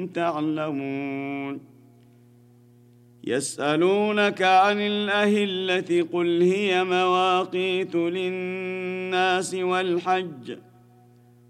تعلمون يسألونك عن الأهلة قل هي مواقيت للناس والحج